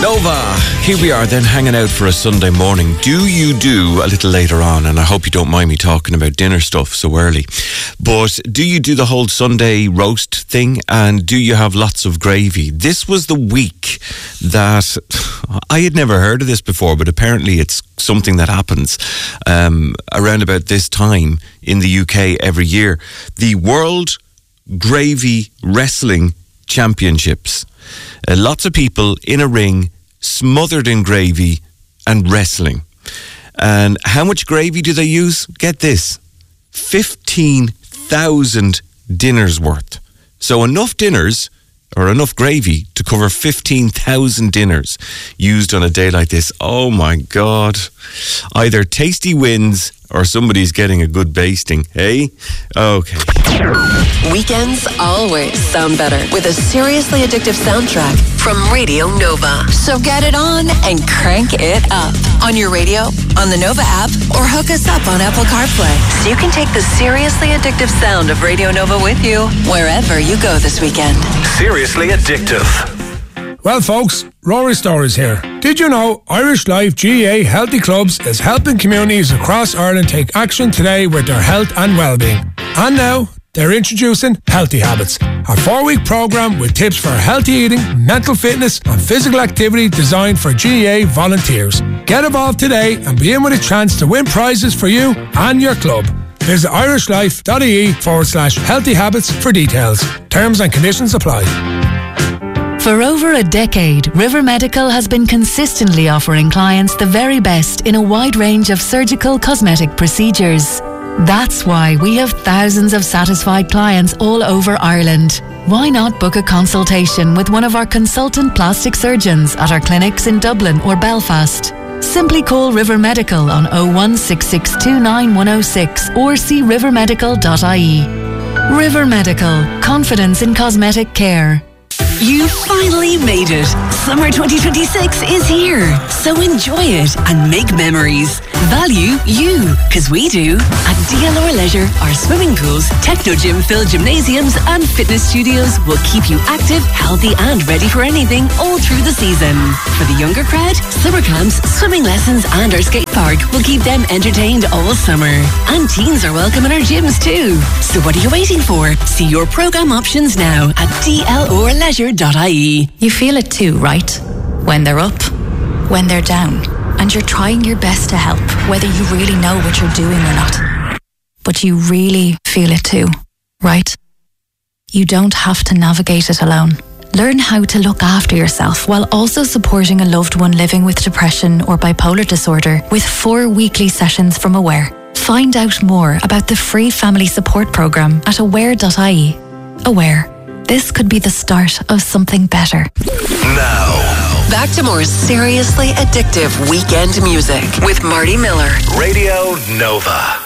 Nova, here we are then hanging out for a Sunday morning. Do you do, a little later on, and I hope you don't mind me talking about dinner stuff so early, but do you do the whole Sunday roast thing, and do you have lots of gravy? This was the week that I had never heard of this before, but apparently it's something that happens around about this time in the UK every year. The World Gravy Wrestling Championships. Lots of people in a ring, smothered in gravy and wrestling. And how much gravy do they use? Get this, 15,000 dinners worth. So enough dinners, or enough gravy, to cover 15,000 dinners used on a day like this. Oh my God. Either tasty wins or somebody's getting a good basting, eh? Okay. Weekends always sound better with a seriously addictive soundtrack from Radio Nova. So get it on and crank it up. On your radio, on the Nova app, or hook us up on Apple CarPlay. So you can take the seriously addictive sound of Radio Nova with you wherever you go this weekend. Seriously addictive. Well, folks, Rory Stories here. Did you know Irish Life GAA Healthy Clubs is helping communities across Ireland take action today with their health and well-being? And now, they're introducing Healthy Habits, a 4-week programme with tips for healthy eating, mental fitness and physical activity designed for GAA volunteers. Get involved today and be in with a chance to win prizes for you and your club. Visit irishlife.ie/healthy habits for details. Terms and conditions apply. For over a decade, River Medical has been consistently offering clients the very best in a wide range of surgical cosmetic procedures. That's why we have thousands of satisfied clients all over Ireland. Why not book a consultation with one of our consultant plastic surgeons at our clinics in Dublin or Belfast? Simply call River Medical on 016629106 or see rivermedical.ie. River Medical, confidence in cosmetic care. You finally made it. Summer 2026 is here. So enjoy it and make memories. Value you, because we do. At DLR Leisure, our swimming pools, techno gym-filled gymnasiums and fitness studios will keep you active, healthy and ready for anything all through the season. For the younger crowd, summer camps, swimming lessons and our skate park will keep them entertained all summer. And teens are welcome in our gyms too. So what are you waiting for? See your programme options now at dlrleisure.ie. You feel it too, right? When they're up, when they're down, and you're trying your best to help, whether you really know what you're doing or not. But you really feel it too, right? You don't have to navigate it alone. Learn how to look after yourself while also supporting a loved one living with depression or bipolar disorder with 4 weekly sessions from Aware. Find out more about the free family support programme at aware.ie. Aware. This could be the start of something better. Now, back to more seriously addictive weekend music with Marty Miller. Radio Nova.